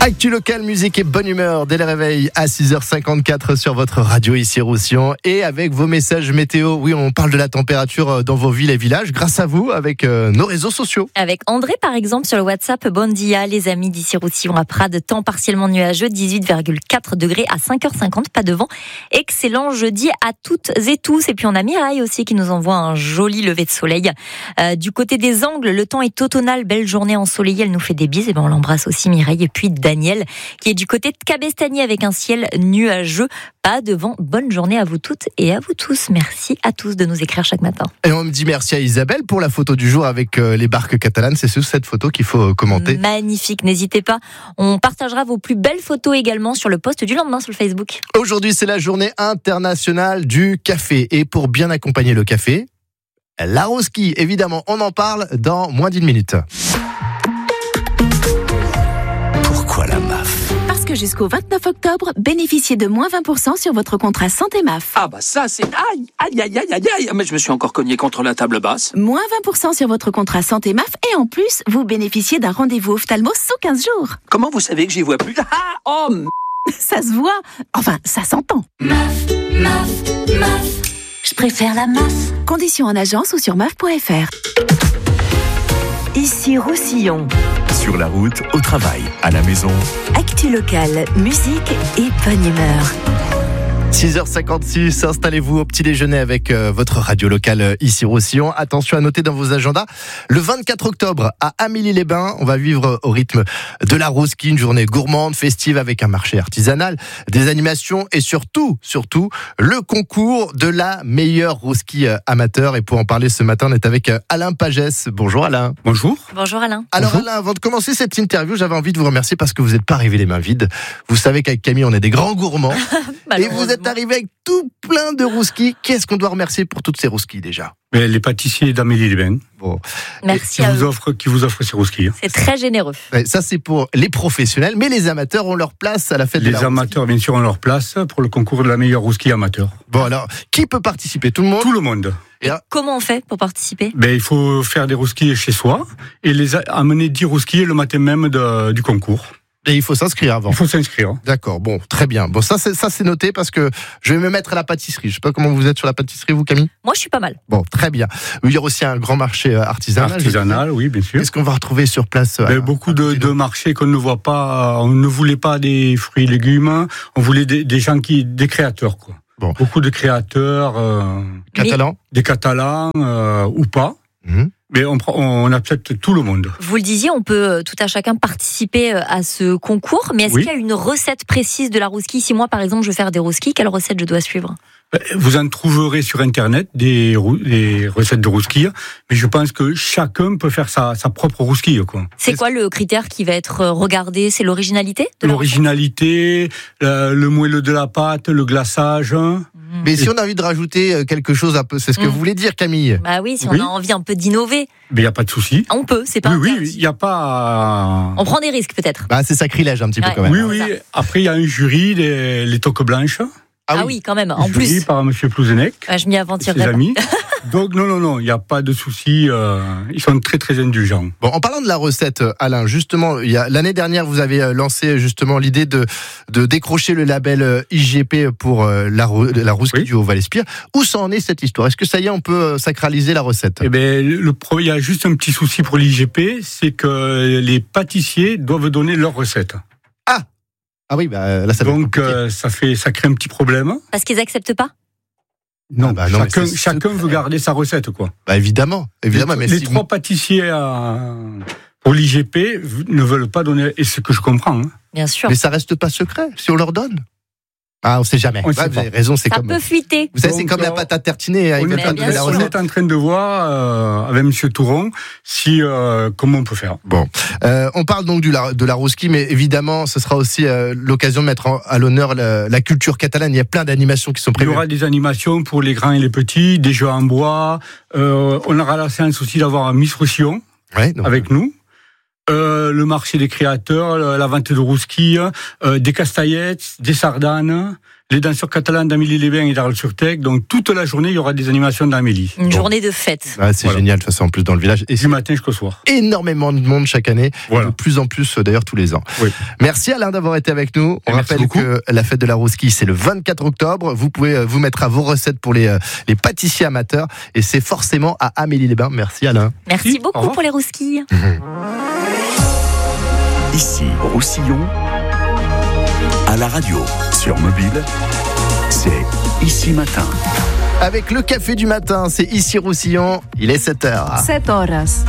Actu local, musique et bonne humeur dès le réveil à 6h54 sur votre radio ici Roussillon et avec vos messages météo. Oui, on parle de la température dans vos villes et villages grâce à vous avec nos réseaux sociaux. Avec André par exemple sur le WhatsApp. Bon dia les amis d'ici Roussillon à Prades, temps partiellement nuageux, 18,4 degrés à 5h50, pas de vent. Excellent jeudi à toutes et tous. Et puis on a Mireille aussi qui nous envoie un joli lever de soleil. Du côté des Angles, le temps est automnal, belle journée ensoleillée, elle nous fait des bises. Et ben on l'embrasse aussi Mireille. Et puis Daniel qui est du côté de Cabestany avec un ciel nuageux, pas de vent. Bonne journée à vous toutes et à vous tous. Merci à tous de nous écrire chaque matin. Et on me dit merci à Isabelle pour la photo du jour avec les barques catalanes. C'est cette photo qu'il faut commenter. Magnifique, n'hésitez pas. On partagera vos plus belles photos également sur le post du lendemain sur le Facebook. Aujourd'hui, c'est la journée internationale du café. Et pour bien accompagner le café, la rosquille, évidemment, on en parle dans moins d'une minute. Pourquoi la MAF ? Parce que jusqu'au 29 octobre, bénéficiez de moins 20% sur votre contrat santé MAF. Ah bah ça c'est... Aïe, mais je me suis encore cogné contre la table basse. Moins 20% sur votre contrat santé MAF et en plus, vous bénéficiez d'un rendez-vous ophtalmo sous 15 jours. Comment vous savez que j'y vois plus ? Ça se voit, enfin ça s'entend. MAF, je préfère la MAF. Conditions en agence ou sur MAF.fr. Ici Roussillon. Sur la route, au travail, à la maison. Actu locale, musique et bonne humeur. 6h56, installez-vous au petit déjeuner avec votre radio locale ici Roussillon. Attention à noter dans vos agendas, le 24 octobre à Amélie-les-Bains, on va vivre au rythme de la rosquille, une journée gourmande, festive avec un marché artisanal, des animations et surtout, le concours de la meilleure rosquille amateur. Et pour en parler ce matin, on est avec Alain Pagès. Bonjour Alain. Bonjour. Bonjour Alain. Alors Bonjour. Alain, avant de commencer cette interview, j'avais envie de vous remercier parce que vous n'êtes pas arrivé les mains vides. Vous savez qu'avec Camille, on est des grands gourmands. Et vous êtes arrivé avec tout plein de rousquilles. Qu'est-ce qu'on doit remercier pour toutes ces rousquilles déjà ? Les pâtissiers d'Amélie-les-Bains. Bon. Merci qui à vous vous. qui vous offrent ces rousquilles. C'est très généreux. Ça, c'est pour les professionnels, mais les amateurs ont leur place à la fête de la Les amateurs, bien sûr, ont leur place pour le concours de la meilleure rousquille amateur. Bon, alors, qui peut participer ? Tout le monde ? Tout le monde. Et Comment on fait pour participer ? Il faut faire des rousquilles chez soi et amener 10 rousquilles le matin même du concours. Et il faut s'inscrire avant. Il faut s'inscrire. D'accord, bon, très bien. Bon, ça c'est noté parce que je vais me mettre à la pâtisserie. Je sais pas comment vous êtes sur la pâtisserie, vous, Camille ? Moi, je suis pas mal. Bon, très bien. Il y aura aussi un grand marché artisanal. Artisanal, oui, bien sûr. Qu'est-ce qu'on va retrouver sur place ? Beaucoup de marchés qu'on ne voit pas. On ne voulait pas des fruits et légumes. On voulait des gens des créateurs, quoi. Bon. Beaucoup de créateurs. Catalan ? Des Catalans ou pas. Mhm. Mais on accepte tout le monde. Vous le disiez, on peut tout à chacun participer à ce concours, mais est-ce qu'il y a une recette précise de la rosquille ? Si moi, par exemple, je veux faire des rosquilles, quelle recette je dois suivre ? Vous en trouverez sur Internet des recettes de rousquilles, mais je pense que chacun peut faire sa propre rousquille, quoi. C'est quoi le critère qui va être regardé ? C'est l'originalité de la L'originalité, le moelleux de la pâte, le glaçage. Mais si on a envie de rajouter quelque chose un peu, c'est ce que vous voulez dire, Camille ? Bah oui, si on a envie un peu d'innover, Mais il n'y a pas de souci. on peut, c'est pas interdit. Il n'y a pas... On prend des risques peut-être. Bah, c'est sacrilège un petit peu Ouais. quand même. Oui. Après, il y a un jury, les toques blanches. Ah oui, quand même, en Jury plus. par M. Plouzenec. Je m'y Ses aventurerai pas. amis. Donc, non, il n'y a pas de souci. Ils sont très, très indulgents. Bon, en parlant de la recette, Alain, justement, l'année dernière, vous avez lancé justement l'idée de décrocher le label IGP pour la rosquille du Haut-Val-Espire. Où ça en est cette histoire ? Est-ce que ça y est, on peut sacraliser la recette ? Eh ben, il y a juste un petit souci pour l'IGP, c'est que les pâtissiers doivent donner leur recette. Ah oui, bah là, ça Donc, ça crée un petit problème. Parce qu'ils acceptent pas ? Non, bah non, mais c'est chacun veut garder sa recette, quoi. Bah évidemment. Mais les si trois pâtissiers pour l'IGP ne veulent pas donner, et ce que je comprends. Hein. Bien sûr. Mais ça reste pas secret si on leur donne. Ah, on sait jamais. On sait Vous avez pas. raison, c'est Ça comme. peut fuiter. Vous savez, c'est Donc, comme la pâte à tartiner. On est en train de voir avec M. Touron comment on peut faire. Bon, on parle donc de la rosquille, mais évidemment, ce sera aussi l'occasion de mettre à l'honneur la culture catalane. Il y a plein d'animations qui sont Il y prévues. aura des animations pour les grands et les petits, des jeux en bois. On aura la chance aussi d'avoir un Miss Roussillon avec nous. Le marché des créateurs, la vente de rousquilles, des castaillettes, des sardanes, les danseurs catalans d'Amélie-les-Bains et d'Arles-sur-Tech. Donc toute la journée, il y aura des animations d'Amélie. Une journée de fête. Ouais, c'est génial, de toute façon, en plus dans le village. Et du matin jusqu'au soir. Énormément de monde chaque année, de plus en plus d'ailleurs tous les ans. Oui. Merci Alain d'avoir été avec nous. On rappelle que la fête de la Rouski, c'est le 24 octobre. Vous pouvez vous mettre à vos recettes pour les pâtissiers amateurs et c'est forcément à Amélie-les-Bains. Merci Alain. Merci beaucoup pour les Rouskis. Ici, Roussillon, à la radio, sur mobile, c'est Ici Matin. Avec le café du matin, c'est Ici Roussillon, il est 7h. 7h.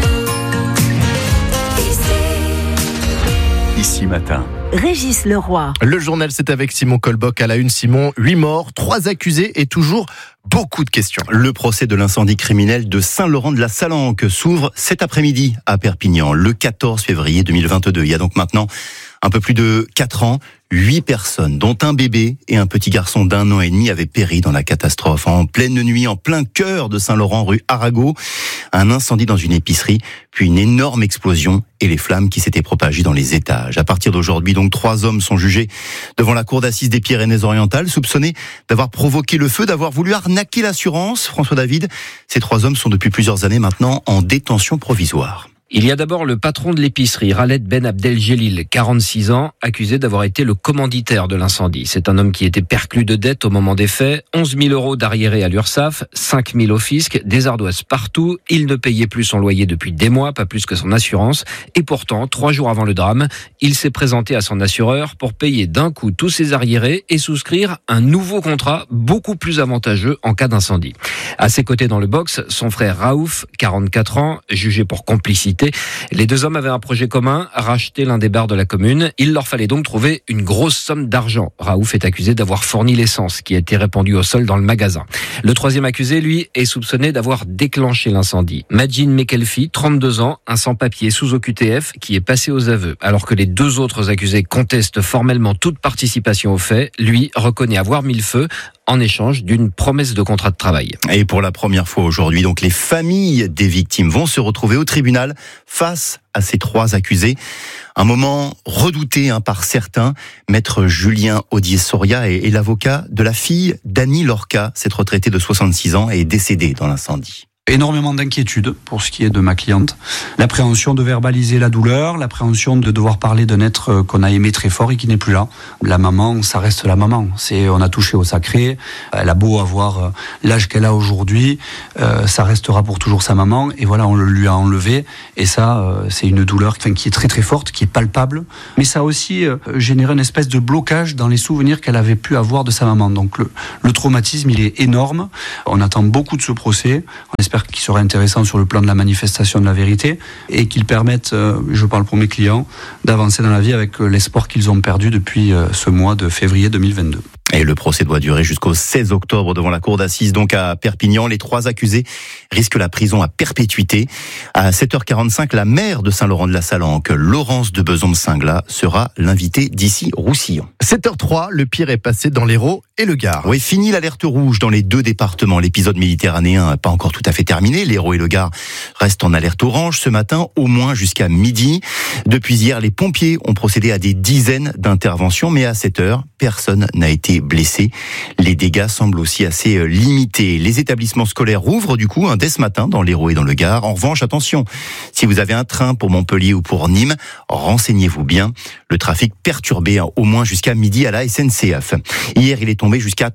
Ici Matin. Régis Leroy. Le journal, c'est avec Simon Colboc à la une. Simon, 8 morts, 3 accusés et toujours beaucoup de questions. Le procès de l'incendie criminel de Saint-Laurent-de-la-Salanque s'ouvre cet après-midi à Perpignan, le 14 février 2022. Il y a donc maintenant un peu plus de 4 ans, 8 personnes, dont un bébé et un petit garçon d'1 an et demi, avaient péri dans la catastrophe. En pleine nuit, en plein cœur de Saint-Laurent, rue Arago, un incendie dans une épicerie, puis une énorme explosion et les flammes qui s'étaient propagées dans les étages. À partir d'aujourd'hui, donc, 3 hommes sont jugés devant la cour d'assises des Pyrénées-Orientales, soupçonnés d'avoir provoqué le feu, d'avoir voulu arnaquer l'assurance. François David, ces 3 hommes sont depuis plusieurs années maintenant en détention provisoire. Il y a d'abord le patron de l'épicerie, Khaled Ben Abdeljelil, 46 ans, accusé d'avoir été le commanditaire de l'incendie. C'est un homme qui était perclus de dettes au moment des faits, 11 000 € d'arriérés à l'URSSAF, 5 000 au fisc, des ardoises partout. Il ne payait plus son loyer depuis des mois, pas plus que son assurance. Et pourtant, 3 jours avant le drame, il s'est présenté à son assureur pour payer d'un coup tous ses arriérés et souscrire un nouveau contrat beaucoup plus avantageux en cas d'incendie. À ses côtés dans le box, son frère Raouf, 44 ans, jugé pour complicité. Les 2 hommes avaient un projet commun, racheter l'un des bars de la commune. Il leur fallait donc trouver une grosse somme d'argent. Raouf est accusé d'avoir fourni l'essence qui a été répandue au sol dans le magasin. Le 3e accusé, lui, est soupçonné d'avoir déclenché l'incendie. Majin Mekelfi, 32 ans, un sans-papier sous OQTF qui est passé aux aveux. Alors que les 2 autres accusés contestent formellement toute participation aux faits, lui reconnaît avoir mis le feu en échange d'une promesse de contrat de travail. Et pour la première fois aujourd'hui, donc, les familles des victimes vont se retrouver au tribunal face à ces 3 accusés. Un moment redouté par certains. Maître Julien Audier-Soria est l'avocat de la fille d'Annie Lorca. Cette retraitée de 66 ans est décédée dans l'incendie. Énormément d'inquiétude pour ce qui est de ma cliente. L'appréhension de verbaliser la douleur, l'appréhension de devoir parler d'un être qu'on a aimé très fort et qui n'est plus là. La maman, ça reste la maman. On a touché au sacré. Elle a beau avoir l'âge qu'elle a aujourd'hui, ça restera pour toujours sa maman. Et voilà, on le lui a enlevé. Et ça, c'est une douleur qui est très très forte, qui est palpable. Mais ça a aussi généré une espèce de blocage dans les souvenirs qu'elle avait pu avoir de sa maman. Donc le traumatisme, il est énorme. On attend beaucoup de ce procès. On espère qui serait intéressant sur le plan de la manifestation de la vérité et qu'ils permettent, je parle pour mes clients, d'avancer dans la vie avec l'espoir qu'ils ont perdu depuis ce mois de février 2022. Et le procès doit durer jusqu'au 16 octobre devant la cour d'assises, donc à Perpignan. Les 3 accusés risquent la prison à perpétuité. À 7h45, la maire de Saint-Laurent-de-la-Salanque, Laurence de Besançon-Singla, sera l'invitée d'Ici Roussillon. 7h03, le pire est passé dans l'Hérault et le Gard. Oui, fini l'alerte rouge dans les 2 départements. L'épisode méditerranéen n'est pas encore tout à fait terminé. L'Hérault et le Gard restent en alerte orange ce matin, au moins jusqu'à midi. Depuis hier, les pompiers ont procédé à des dizaines d'interventions, mais à 7h, personne n'a été blessé. Les dégâts semblent aussi assez limités. Les établissements scolaires ouvrent du coup dès ce matin dans l'Hérault et dans le Gard. En revanche, attention, si vous avez un train pour Montpellier ou pour Nîmes, renseignez-vous bien. Le trafic perturbé au moins jusqu'à midi à la SNCF. Hier, il est tombé jusqu'à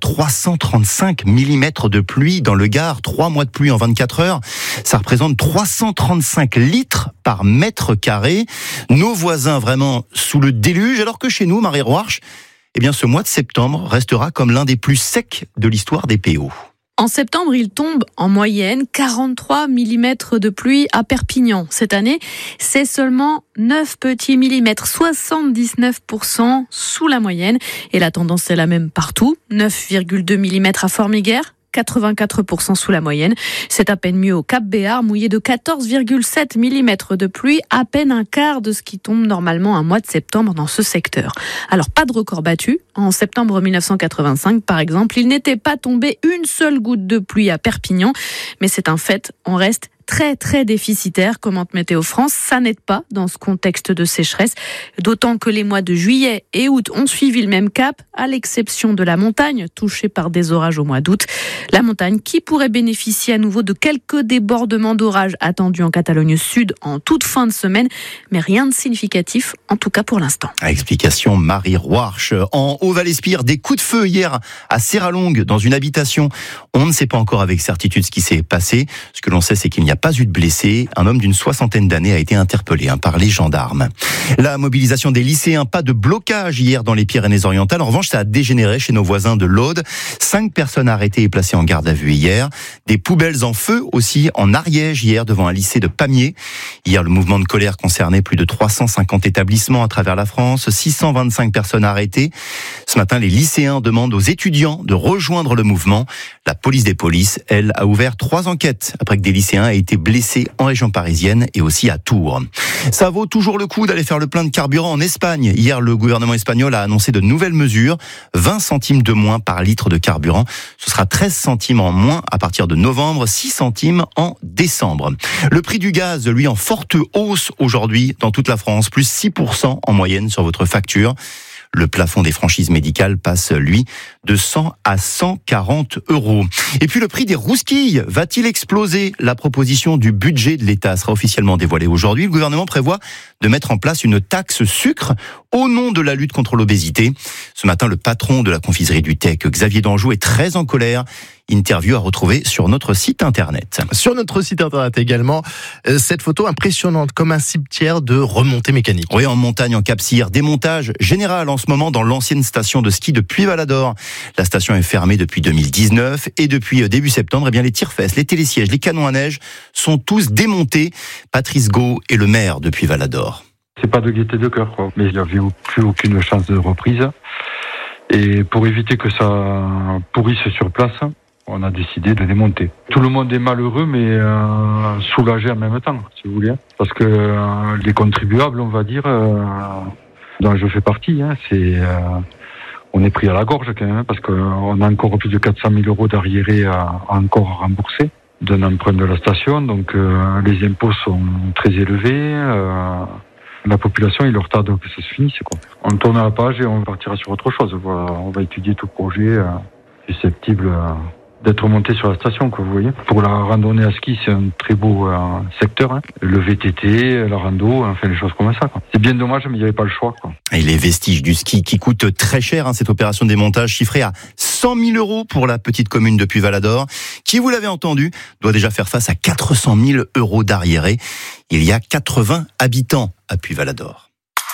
335 mm de pluie dans le Gard. 3 mois de pluie en 24 heures. Ça représente 335 litres par mètre carré. Nos voisins vraiment sous le déluge, alors que chez nous, Marie-Roarche, ce mois de septembre restera comme l'un des plus secs de l'histoire des PO. En septembre, il tombe en moyenne 43 mm de pluie à Perpignan. Cette année, c'est seulement 9 petits millimètres, 79% sous la moyenne. Et la tendance est la même partout, 9,2 mm à Formiguères, 84% sous la moyenne. C'est à peine mieux au Cap Béar, mouillé de 14,7 mm de pluie, à peine un quart de ce qui tombe normalement un mois de septembre dans ce secteur. Alors, pas de record battu. En septembre 1985, par exemple, il n'était pas tombé une seule goutte de pluie à Perpignan. Mais c'est un fait, on reste très très déficitaire, commente Météo France. Ça n'aide pas dans ce contexte de sécheresse, d'autant que les mois de juillet et août ont suivi le même cap, à l'exception de la montagne, touchée par des orages au mois d'août. La montagne qui pourrait bénéficier à nouveau de quelques débordements d'orages attendus en Catalogne Sud en toute fin de semaine, mais rien de significatif, en tout cas pour l'instant. Explication Marie Roarch. En Haut-Val-Espire, des coups de feu hier à Serralongue, dans une habitation. On ne sait pas encore avec certitude ce qui s'est passé. Ce que l'on sait, c'est qu'il n'y a pas eu de blessés. Un homme d'une 60aine d'années a été interpellé par les gendarmes. La mobilisation des lycéens, pas de blocage hier dans les Pyrénées-Orientales. En revanche, ça a dégénéré chez nos voisins de l'Aude. 5 personnes arrêtées et placées en garde à vue hier. Des poubelles en feu aussi en Ariège hier devant un lycée de Pamiers. Hier, le mouvement de colère concernait plus de 350 établissements à travers la France. 625 personnes arrêtées. Ce matin, les lycéens demandent aux étudiants de rejoindre le mouvement. La police des polices, elle, a ouvert 3 enquêtes après que des lycéens aient été blessés en région parisienne et aussi à Tours. Ça vaut toujours le coup d'aller faire le plein de carburant en Espagne. Hier, le gouvernement espagnol a annoncé de nouvelles mesures. 20 centimes de moins par litre de carburant. Ce sera 13 centimes en moins à partir de novembre, 6 centimes en décembre. Le prix du gaz, lui, en forte hausse aujourd'hui dans toute la France, plus 6% en moyenne sur votre facture. Le plafond des franchises médicales passe, lui, de 100 à 140 €. Et puis le prix des rousquilles va-t-il exploser ? La proposition du budget de l'État sera officiellement dévoilée aujourd'hui. Le gouvernement prévoit de mettre en place une taxe sucre au nom de la lutte contre l'obésité. Ce matin, le patron de la confiserie du Tech, Xavier Danjou, est très en colère. Interview à retrouver sur notre site internet. Sur notre site internet également, cette photo impressionnante comme un cimetière de remontées mécaniques. Oui, en montagne, en Cap-Cyr, démontage général en ce moment dans l'ancienne station de ski de Puy-Valador. La station est fermée depuis 2019 et depuis début septembre, les tire-fesses, les télésièges, les canons à neige sont tous démontés. Patrice Gau est le maire de Puy-Valador. C'est pas de gaieté de cœur, quoi. Mais il n'y avait plus aucune chance de reprise. Et pour éviter que ça pourrisse sur place, on a décidé de démonter. Tout le monde est malheureux, mais soulagé en même temps, si vous voulez. Parce que les contribuables, on va dire, dont je fais partie, on est pris à la gorge quand même, parce qu'on a encore plus de 400 000 € d'arriérés à encore rembourser d'un emprunt de la station. Donc les impôts sont très élevés. La population, il leur tarde que ça se finisse, quoi. On tourne à la page et on partira sur autre chose. Voilà, on va étudier tout projet susceptible d'être monté sur la station, quoi, vous voyez. Pour la randonnée à ski, c'est un très beau secteur. Hein. Le VTT, la rando, enfin les choses comme ça, quoi. C'est bien dommage, mais il n'y avait pas le choix, quoi. Et les vestiges du ski qui coûtent très cher, cette opération de démontage chiffrée à 100 000 € pour la petite commune de Puy-Valador, qui, vous l'avez entendu, doit déjà faire face à 400 000 € d'arriérés. Il y a 80 habitants à Puy-Valador.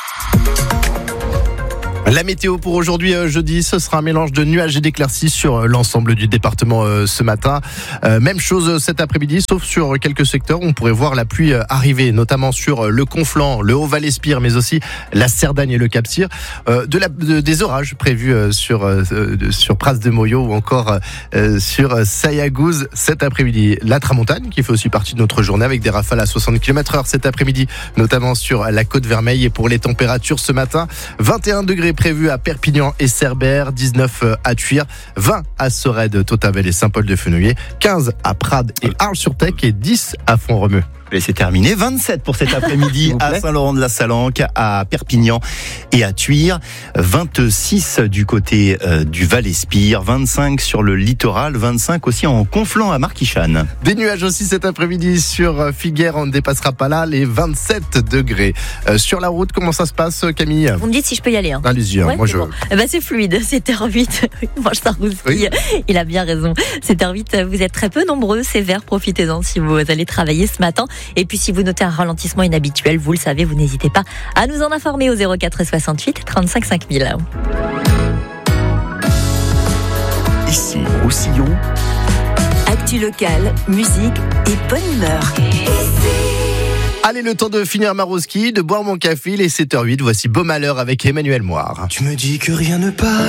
La météo pour aujourd'hui, jeudi, ce sera un mélange de nuages et d'éclaircies sur l'ensemble du département ce matin. Même chose cet après-midi, sauf sur quelques secteurs où on pourrait voir la pluie arriver, notamment sur le Conflent, le Haut-Val-Espire, mais aussi la Cerdagne et le Cap-Cyr. Des orages prévus sur Pras-de-Moyo ou encore sur Sayagouz cet après-midi. La Tramontane, qui fait aussi partie de notre journée avec des rafales à 60 km/h cet après-midi, notamment sur la Côte Vermeille. Et pour les températures ce matin, 21 degrés prévu à Perpignan et Cerbère, 19 à Thuir, 20 à Sorède, Tautavel et Saint-Paul-de-Fenouillet, 15 à Prades et Arles-sur-Tech et 10 à Font-Romeu. Et c'est terminé. 27 pour cet après-midi à Saint-Laurent-de-la-Salanque, à Perpignan et à Thuir. 26 du côté du Val-Espire. 25 sur le littoral. 25 aussi en Conflent à Marquichane. Des nuages aussi cet après-midi sur Figueres. On ne dépassera pas là les 27 degrés. Sur la route, comment ça se passe, Camille ? Vous me dites si je peux y aller. Hein. Allez-y, ouais, moi je... Bon. C'est fluide, c'est R8. Moi je t'arrousse. Oui. Il a bien raison. C'est R8, vous êtes très peu nombreux. C'est vert, profitez-en si vous allez travailler ce matin. Et puis si vous notez un ralentissement inhabituel, vous le savez, vous n'hésitez pas à nous en informer au 04 68 35 5000. Ici, Roussillon. Actu locale, musique et bonne humeur. Allez, le temps de finir ma rosquille, de boire mon café, il est 7h08. Voici Beau Malheur avec Emmanuel Moire. Tu me dis que rien ne passe.